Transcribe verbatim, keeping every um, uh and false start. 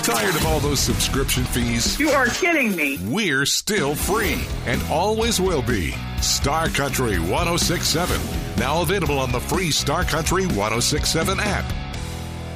Tired of all those subscription fees? You are kidding me. We're still free and always will be. Star Country one oh six point seven. Now available on the free Star Country one oh six point seven app